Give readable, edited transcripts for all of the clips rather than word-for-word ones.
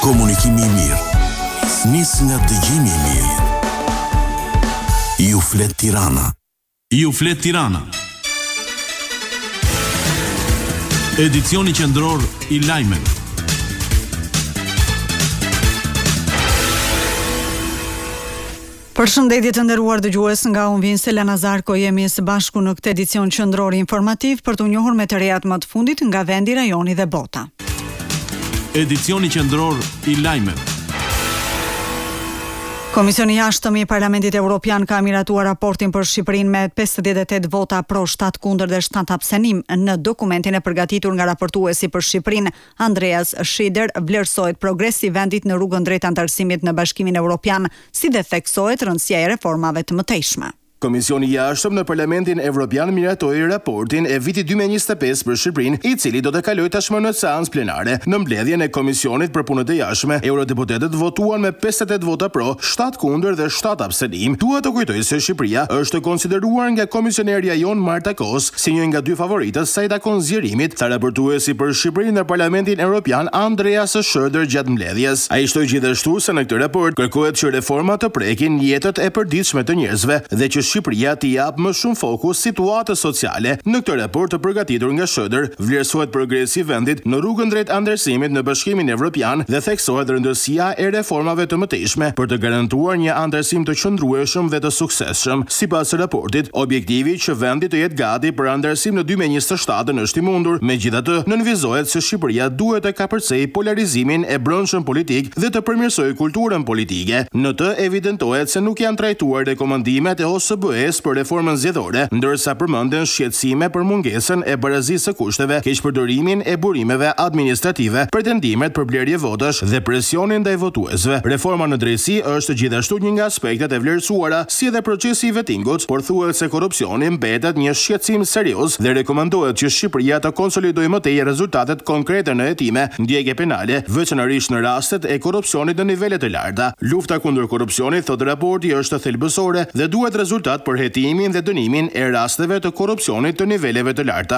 Komunikimi I mirë nis nga dëgjimi I mirë. Ju flet Tirana. Ju flet Tirana. Edicioni qendror I lajmeve. Përshëndetje të nderuar dëgjues, nga unë vjen Selena Zarko, jemi së bashku në këtë edicion qendror informativ për t'u njohur me të rejat më të fundit nga vendi, rajoni dhe bota. Edicioni qendror I lajmeve. Komisioni I jashtëm I Parlamentit Evropian ka miratuar raportin për Shqipërinë me 58 vota pro, 7 kundër dhe 7 abstenim. Në dokumentin e përgatitur nga raportuesi për Shqipërinë, Andreas Schieder, vlerësohet progresi I vendit në rrugën drejt antarësimit në Bashkimin Evropian, si dhe theksohet rëndësia e reformave të mëtejshme. Komisioni I jashtëm në Parlamentin Evropian miratoi raportin e vitit 2025 për Shqipërinë, I cili do të kalojë tashmë në seancë plenare. Në mbledhjen e Komisionit për punët e jashtme, eurodeputetët votuan me 58 vota pro, 7 kundër dhe 7 abstenim. Duhet të kujtoj se Shqipëria është konsideruar nga komisionerja jon Marta Kos si një nga dy favoritët sa I takon zgjerimit, tha raportuesi për Shqipërinë në Parlamentin Evropian Andreas Schieder gjatë mbledhjes. Ai shtoi gjithashtu se në këtë raport kërkohet që reformat të prekin jetët e përditshme të njerëzve dhe që Shqipëria t'i jap më shumë fokus situatës sociale. Në këtë raport të përgatitur nga Schieder, vlerësohet progresi I vendit në rrugën drejt antarësimit në Bashkimin Evropian dhe theksohet rëndësia e reformave të mëtejshme për të garantuar një antarësim të qëndrueshëm dhe të suksesshëm. Sipas raportit, objektivi që vendi të jetë gati për antarësim në 2027 është I mundur. Megjithatë, nënvizohet se Shqipëria duhet të kapërcejë polarizimin e brendshëm politik dhe të përmirësojë kulturën politike. Në të evidentohet se nuk janë trajtuar rekomandimet e OSBE-s për reformën zgjedhore, ndërsa përmenden shqetësime për mungesën e barazisë së kushteve, keqpërdorimin e burimeve administrative, pretendimet për blerje votash dhe presionin ndaj votuesve. Reforma në drejtësi është gjithashtu një nga aspektet e vlerësuara, si edhe procesi I vettingut, por thuhet se korrupsioni mbetet një shqetësim serioz dhe rekomandohet që Shqipëria të konsolidojë më tej rezultatet konkrete në hetime, ndjekje penale, veçanërisht në rastet e korrupsionit në nivele të larta. Lufta kundër korrupsionit, thotë raporti, është thelbësore dhe duhet rezultat për hetimin dhe dënimin e rasteve të korrupsionit të niveleve të larta.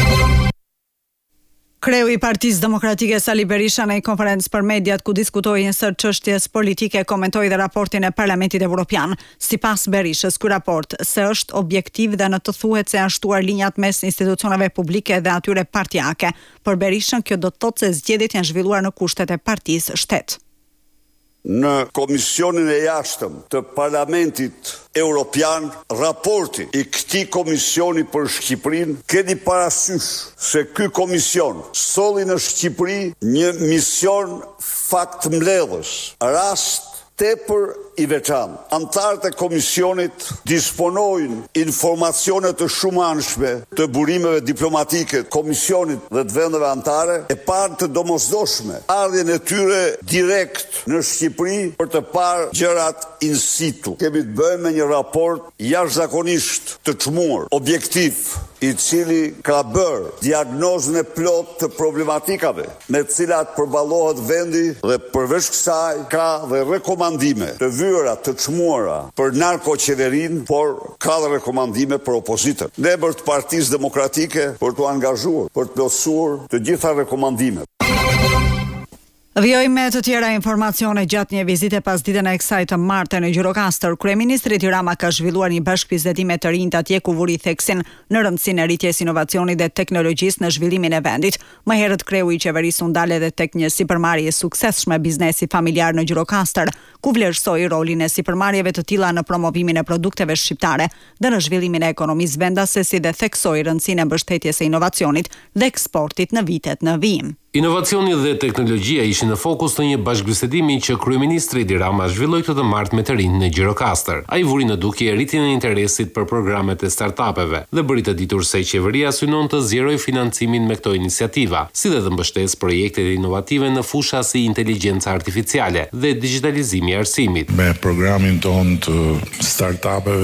Kreu I Partisë Demokratike Sali Berisha në konferencë për mediat ku diskutoi njësër çështjes politike, komentoi dhe raportin e Parlamentit Evropian. Sipas Berishës, ky raport se është objektiv dhe në të thuhet se janë shtuar linjat mes institucioneve publike dhe atyre partijake. Për Berishën, kjo do të thotë se zgjedhjet janë zhvilluar në kushtet e partisë shtet. Në Komisionin e jashtëm të Parlamentit Evropian, raporti I këtij komisioni për Shqipërinë, keni parasysh se ky komision solli në Shqipëri një mision faktmbledhës, rast tepër I veçantë. Antarët e komisionit disponojnë informacione të shumëanshme të burimeve diplomatike të komisionit dhe të vendeve anëtare, e parë të domosdoshme ardhjen e tyre direkt në Shqipëri për të parë gjërat in situ. Kemi të bëjmë me një raport jashtëzakonisht të çmuar, objektiv, I cili ka bërë diagnozën e plot të problematikave me të cilat përballohet vendi dhe përveç kësaj ka dhe rekomandime të vyera të çmuara për narkoqeverinë, por ka dhe rekomandime për opozitën. Ne të Partisë Demokratike për të angazhuar, për të plotësuar të gjitha rekomandimet. Vjoj me të tjera informacione gjatë një vizite pas ditën e kësaj të martë në Gjirokastër, kryeministri Edi Rama ka zhvilluar një bashkëbisedim të rinj atje ku vuri theksin në rëndësinë e rritjes inovacionit dhe teknologjisë në zhvillimin e vendit. Më herët kreu I qeverisë u ndal edhe tek një sipërmarrje suksesshme biznesi familjar në Gjirokastër, ku vlerësoi rolin e sipërmarrjeve të tilla në promovimin e produkteve shqiptare dhe në zhvillimin e ekonomisë vendase, si dhe theksoi rëndësinë e mbështetjes së inovacionit dhe eksportit në vitet në vijim. Inovacioni dhe teknologjia ishin në fokus të një bashkëbisedimi që kryeministri Edi Rama zhvilloi këtë të martë me të rinj në Gjirokastër. Ai vuri në dukje rritjen e interesit për programet e startupeve dhe bëri të ditur se qeveria synon të zgjerojë financimin me këto iniciativa, si dhe të mbështesë projektet inovative në fusha si inteligjenca artificiale dhe digitalizimi I arsimit. Me programin ton të startupeve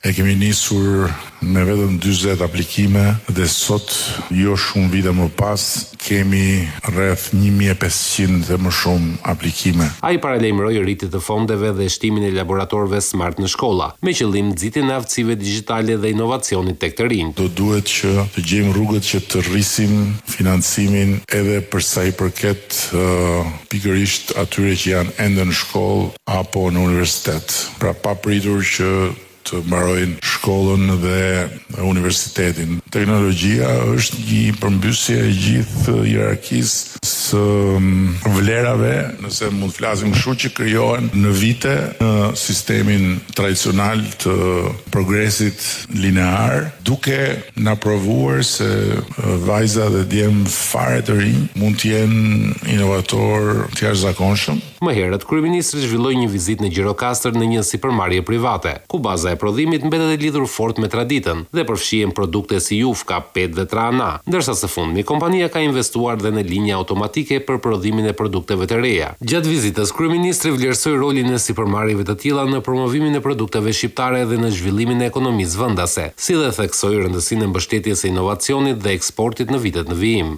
E kemi nisur me vetëm 40 aplikime dhe sot, jo shumë vite më pas, kemi rreth 1500 dhe më shumë aplikime. Ai paralajmëroi rritje të fondeve dhe shtimin e laboratorëve smart në shkolla, me qëllim nxitjen e aftësive digjitale dhe inovacionit tek të rinjt. Do duhet që të gjejmë rrugët që të rrisim financimin edhe për sa i përket pikërisht atyre që janë ende në shkollë apo në universitet. Pra pa pritur që të mbarojnë shkollën dhe universitetin. Teknologjia është një përmbysje e gjithë hierarkisë së vlerave, nëse mund të flasim kështu, që krijohen në vite në sistemin tradicional të progresit linear, duke na provuar se vajza dhe djem fare të rinj mund të jenë inovator të jashtëzakonshëm. Më herët, kryeministri zhvilloi një vizitë në Gjirokastër në një sipërmarrje private, ku baza e prodhimit mbetet e lidhur fort me traditën dhe përfshihen produkte si jufka, pet dhe trana, ndërsa së fundmi kompania ka investuar dhe në linja automatike për prodhimin e produkteve të reja. Gjatë vizitës, kryeministri vlerësoi rolin e sipërmarrjeve të tilla në promovimin e produkteve shqiptare dhe në zhvillimin e ekonomisë vendase, si dhe theksoi rëndësinë e mbështetjes së inovacionit dhe eksportit në vitet në vijim.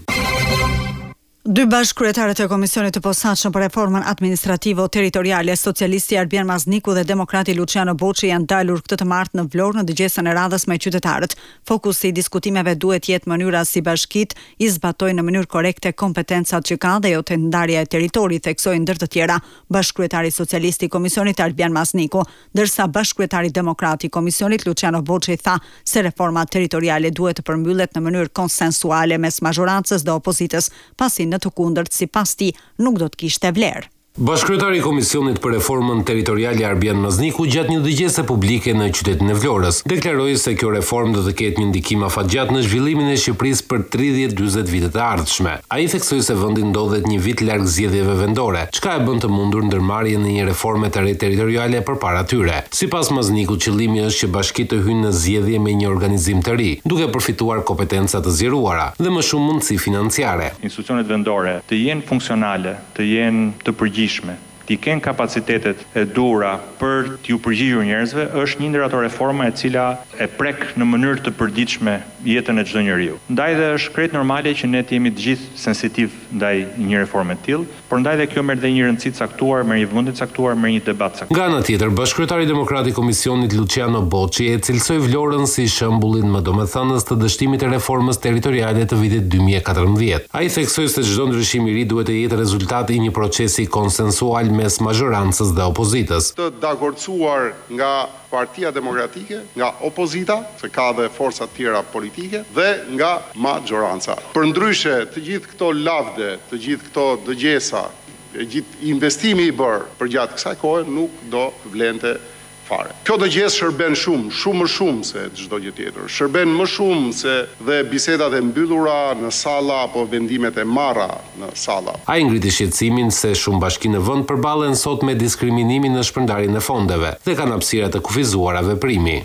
Dy bashkëkryetarët e Komisionit të Posaçëm për reformën administrativo-territoriale, socialisti Arbian Mazniku dhe demokrati Luciano Boçi janë dalur këtë të martë në Vlorë në dëgjesën e radhës me qytetarët. Fokusi i diskutimeve duhet jetë mënyra si bashkitë i zbatojnë në mënyrë korrekte kompetencat që ka dhe jo të ndarja e territorit, theksoi ndër të tjera bashkëkryetari socialist i Komisionit Arbian Mazniku, ndërsa bashkëkryetari demokrat i Komisionit Luciano Boçi tha se reforma territoriale duhet të përmbyllet në mënyrë konsensuale mes majorancës dhe opozitës, pasi në të kundërt sipas tij nuk do të kishte vlerë. Bashkëkryetari i Komisionit për Reformën Territoriale Arbian Mazniku gjatë një dëgjese publike në qytetin e Vlorës deklaroi se kjo reformë do të ketë një ndikim afatgjatë në zhvillimin e Shqipërisë për 30-40 vitet e ardhshme. Ai theksoi se vendi ndodhet një vit larg zgjedhjeve vendore, çka e bën të mundur ndërmarrjen në një reforme të re territoriale përpara tyre. Sipas Maznikut, qëllimi është që bashkitë të hyjnë në zgjedhje me një organizim të ri, duke përfituar kompetenca të zgjeruara dhe më shumë mundësi financiare. Institucionet vendore të jenë funksionale, të jenë të përgjigjshme, t'i kenë kapacitetet e duhura për t'ju përgjigjur njerëzve, është një ndër ato reforma e cila e prek në mënyrë të përditshme jetën e çdo njeriu. Ndaj dhe është krejt normale që ne të jemi të gjithë sensitiv ndaj një reforme të tillë, por ndaj dhe kjo merr dhe një rëndësi të caktuar, merr një vëmendje të caktuar, merr një debat të caktuar. Nga ana tjetër, bashkëkryetari demokrat i Komisionit Luciano Boçi e cilësoi Vlorën si shembullin më domethënës të dështimit të reformës territoriale të vitit 2014. Ai theksoi se çdo ndryshim i ri duhet të jetë rezultat i një procesi konsensual mes majorancës dhe opozitës. Të dakordsuar nga Partia Demokratike, nga opozita, se ka dhe forca tjera politike, dhe nga majoranca. Përndryshe, të gjithë këto lavde, të gjithë këto dëgjesa, gjithë investimi i bërë për gjatë kësaj kohe nuk do vlente fare. Kjo dëgjes shërben shumë më shumë se çdo gjë tjetër. Shërben më shumë se dhe bisedat e mbyllura në salla apo vendimet e marra në salla. Ai ngriti shqetësimin se shumë bashki në vend përballen sot me diskriminimin në shpërndarjen e fondeve dhe kanë hapësira të kufizuara veprimi.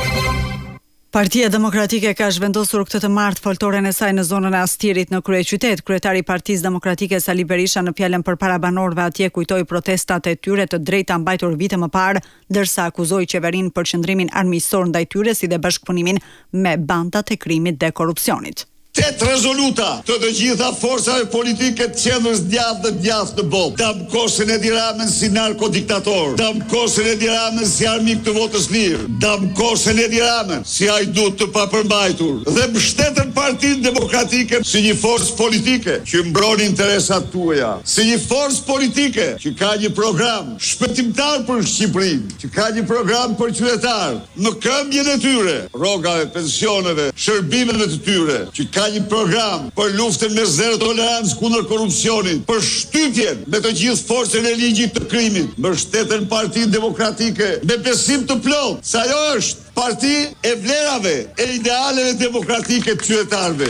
Partia Demokratike ka zhvendosur këtë të martë foltoren e saj në zonën e Astirit në kryeqytet. Kryetari i Partisë Demokratike Sali Berisha në fjalën përpara banorëve atje kujtoi protestat e tyre të drejta mbajtur vite më parë, ndërsa akuzoi qeverinë për qëndrimin armiqësor ndaj tyre si dhe bashkëpunimin me bandat e krimit dhe korrupsionit. 8 rezoluta të të gjitha forcave politike të qendrës djathtë në botë. Dam Kosën Edi Ramën si narkodiktator. Dam Kosën Edi Ramën si armik të votës lirë. Dam Kosën Edi Ramën si hajdut të papërmbajtur. Dhe mbështetën Partinë Demokratike si një forcë politike që mbron interesat tuaja. Si një forcë politike që ka një program shpëtimtar për Shqipërinë, që ka një program për qytetarët, në këmbjen e tyre, rrogave, pensioneve, shërbimeve të tyre, që ka një program për luftën me zero tolerancë kundër korrupsionit, për shtypjen me të gjithë forcën e ligjit të krimit, mbështetën Partinë Demokratike me besim të plotë se ajo është parti e vlerave e idealeve demokratike të qytetarëve.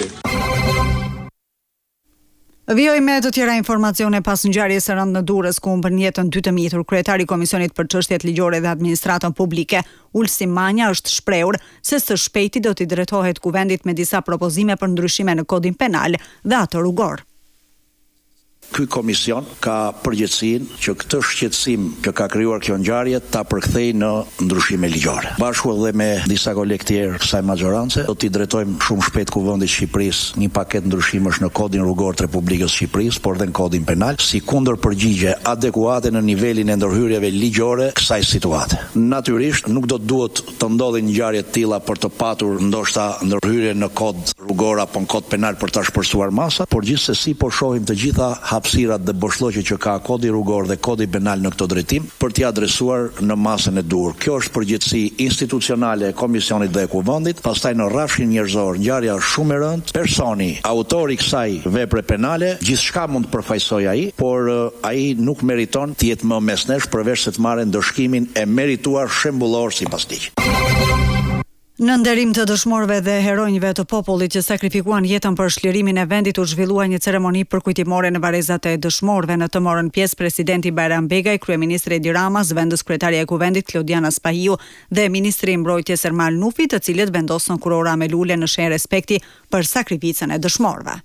Vijoj me të tjera informacione pas ngjarjes së rëndë në Durrës ku humbën jetën 2 të mitur. Kryetari i Komisionit për Çështjet Ligjore dhe Administratën Publike, Ulsi Manja, është shprehur se së shpejti do t'i drejtohet kuvendit me disa propozime për ndryshime në Kodin Penal dhe atë rrugor. Ky komision ka përgjegjësinë që këtë shqetësim që ka krijuar kjo ngjarje ta përkthejë në ndryshime ligjore. Bashku edhe me disa kolegë tjerë kësaj maxorance do t'i drejtojmë shumë shpejt Kuvendit të Shqipërisë një paketë ndryshimesh në Kodin Rrugor të Republikës së Shqipërisë, por dhe në Kodin Penal, si kundërpërgjigje adekuate në nivelin e ndërhyrjeve ligjore kësaj situate. Natyrisht nuk do të duhet të ndodhin ngjarje të tilla për të patur ndoshta ndërhyrje në Kod Rrugor apo në Kod Penal për ta shpërsuar masa, por gjithsesi po shohim të gjitha hapësirat dhe boshllëqet që ka Kodi Rrugor dhe Kodi Penal në këtë drejtim për t'i adresuar në masën e dur. Kjo është përgjegjësi institucionale e Komisionit dhe e Kuvendit. Pastaj në rrafshin njerëzor, ngjarja është shumë e rëndë. Personi, autori i kësaj vepre penale, gjithçka mund të përfaqësojë ai, por ai nuk meriton të jetë më mes nesh përveç se të marrë ndëshkimin e merituar shembullor sipas ligjit. Në nderim të dëshmorëve dhe heronjve të popullit që sakrifikuan jetën për shlirimin e vendit, u zhvillua një ceremoni përkujtimore në varrezat e dëshmorëve. Në të morën pjesë presidenti Bajram Begaj, kryeministri Edi Rama, zëvendëskryetaria e Kuvendit Klodiana Spahiu dhe ministri i mbrojtjes Ermal Nufi, të cilët vendosën kurora me lule në shenjë respekti për sakrificën e dëshmorëve.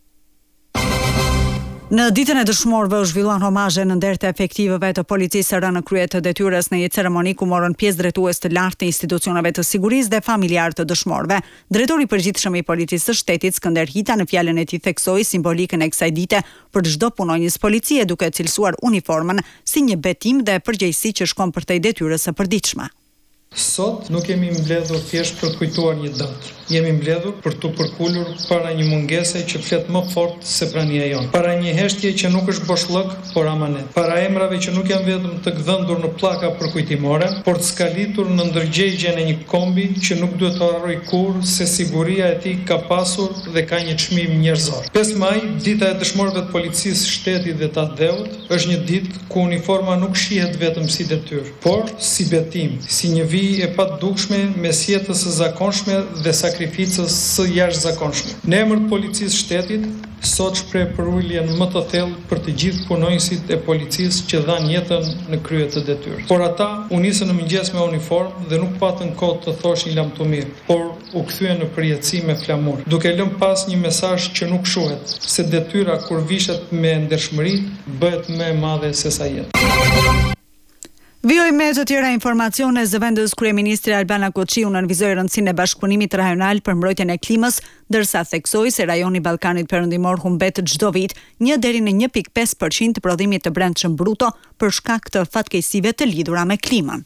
Në ditën e dëshmorëve u zhvilluan homazhe në nder të efektivëve të policisë së rënë në krye të detyrës në një ceremoni ku morën pjesë drejtues të lartë të institucioneve të sigurisë dhe familjarë të dëshmorëve. Drejtori i përgjithshëm i policisë së shtetit, Skënder Hita, në fjalën e tij theksoi simbolikën e kësaj dite për çdo punonjës policie, duke cilësuar uniformën si një betim dhe përgjegjësi që shkon përtej detyrës së përditshme. Sot nuk jemi mbledhur thjesht për të kujtuar një datë. Jemi mbledhur për të përkulur para një mungese që flet më fort se prania jon. Para një heshtje që nuk është boshllëk, por amanet. Para emrave që nuk janë vetëm të gdhëndur në pllaka përkujtimore, por të skalitur në ndërgjegjen e një kombi që nuk duhet të harroj kurrë se siguria e tij ka pasur dhe ka një çmim njerëzor. 5 maj, dita e dëshmorëve të policisë së shtetit dhe të Adeut, është një ditë ku uniforma nuk shihet vetëm si detyrë, por si betim, si një e padukshme mes jetës së zakonshme dhe sakrificës së jashtëzakonshme. Në emër të policisë së shtetit, sot shpreh përuljen më të thellë për të gjithë punonjësit e policisë që dhanë jetën në krye të detyrës. Por ata u nisën në mëngjes me uniformë dhe nuk patën kohë të thoshin lamtumir, por u kthyen në përjetësi me flamur, duke lënë pas një mesazh që nuk shuhet, se detyra kur vishet me ndershmëri bëhet më e madhe se sa jeta. Vijoj me të tjera informacione, zëvendës kryeministri Albana Koçiu nënvizoi rëndësinë e bashkëpunimit rajonal për mbrojtjen e klimës, ndërsa theksoi se rajoni Ballkanit Perëndimor humbet çdo vit 1 deri në 1.5% të prodhimit të brendshëm bruto për shkak të fatkeqësive të lidhura me klimën.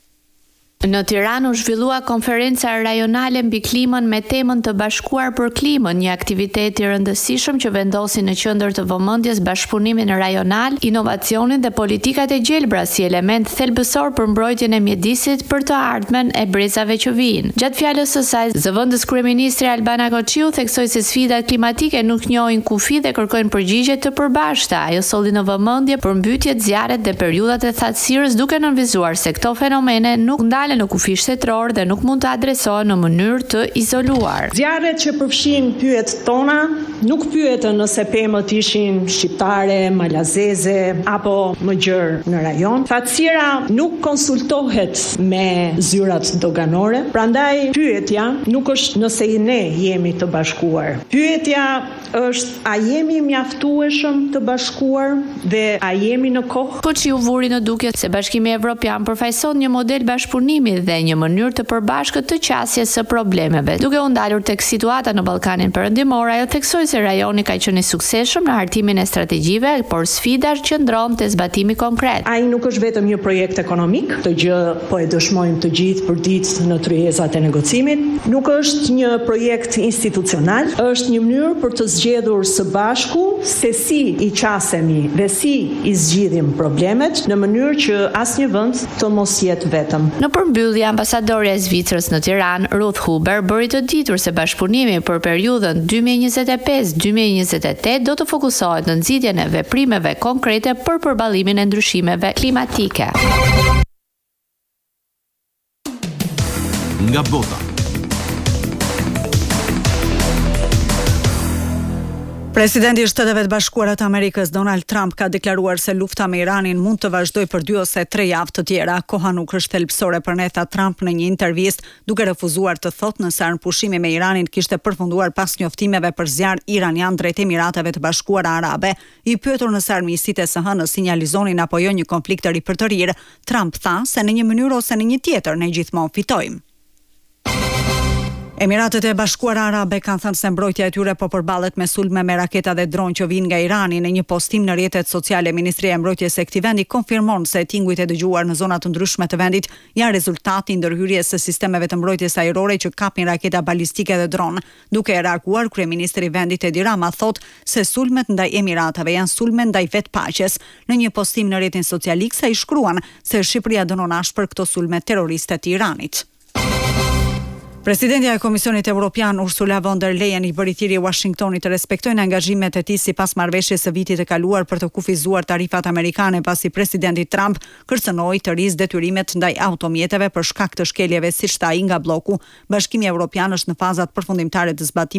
Në Tiranë u zhvillua konferenca rajonale mbi klimën me temën të bashkuar për klimën, një aktivitet i rëndësishëm që vendosi në qendër të vëmendjes bashkëpunimin rajonal, inovacionin dhe politikat e gjelbra si element thelbësor për mbrojtjen e mjedisit për të ardhmen e brezave që vijnë. Gjatë fjalës së saj, zëvendës kryeministri Albana Koçiu theksoi se sfidat klimatike nuk njohin kufi dhe kërkojnë përgjigje të përbashkëta. Ajo solli në vëmendje përmbytjet, zjarret dhe periudhat e thatësirës, duke nënvizuar se këto fenomene nuk ndalen në kufi shtetëror dhe nuk mund të adresohen në mënyrë të izoluar. Zjarret që përfshin pyet tona nuk pyetën nëse pemët ishin shqiptare, malazeze apo më gjerë në rajon. Thatësira nuk konsultohet me zyrat doganore, prandaj pyetja nuk është nëse ne jemi të bashkuar. Pyetja është a jemi mjaftueshëm të bashkuar dhe a jemi në kohë? Koçiu vuri në dukje se Bashkimi Evropian përfaqëson një model bashkëpunimi dhe një mënyrë të përbashkët të qasjes së problemeve. Duke u ndalur tek situata në Ballkanin Perëndimor, ajo theksoi se rajoni ka qenë i suksesshëm në hartimin e strategjive, por sfida qëndron te zbatimi konkret. Ai nuk është vetëm një projekt ekonomik, këtë gjë po e dëshmojmë të gjithë përditë në tryezat e negocimit. Nuk është një projekt institucional, është një mënyrë për të zgjedhur së bashku se si i qasemi dhe si i zgjidhim problemet në mënyrë që asnjë vend të mos jetë vetëm. Në përmbyllje, ambasadorja e Zvicrës në Tiranë, Ruth Huber, bëri të ditur se bashkëpunimi për periudhën 2025-2028 do të fokusohet në nxitjen e veprimeve konkrete për përballimin e ndryshimeve klimatike. Nga bota. Presidenti i Shteteve të Bashkuara të Amerikës Donald Trump ka deklaruar se lufta me Iranin mund të vazhdojë për 2 ose 3 javë të tjera. Koha nuk është thelbësore për ne, tha Trump në një intervistë, duke refuzuar të thotë nëse armpushimi me Iranin kishte përfunduar pas njoftimeve për zjarr iranian drejt Emirateve të Bashkuara Arabe. I pyetur nëse armiqsitë e SH-s sinjalizonin apo jo një konflikt të ri për të rirë, Trump tha se në një mënyrë ose në një tjetër ne gjithmonë fitojmë. Emiratet e Bashkuara Arabe kanë thënë se mbrojtja e tyre po përballet me sulme me raketa dhe dronë që vijnë nga Irani. Në një postim në rrjetet sociale, Ministria e Mbrojtjes së këtij vendi konfirmon se tingujt e dëgjuar në zona të ndryshme të vendit janë rezultati i ndërhyrjes së sistemeve të mbrojtjes ajrore që kapin raketa balistike dhe dronë. Duke reaguar, kryeministri i vendit Edi Rama thotë se sulmet ndaj Emirateve janë sulme ndaj vetpaqes. Në një postim në rrjetin social X ai shkruan se Shqipëria dënon ashpër këto sulme terroriste të Iranit. Presidentja e Komisionit Evropian Ursula von der Leyen i bëri thirrje Washingtonit të respektojnë angazhimet e tij sipas marrëveshjes së vitit të kaluar për të kufizuar tarifat amerikane pasi presidenti Trump kërcënoi të rizë detyrimet ndaj automjeteve për shkak të shkeljeve siç tha ai nga bloku. Bashkimi Evropian është në fazat përfundimtare të zbatimit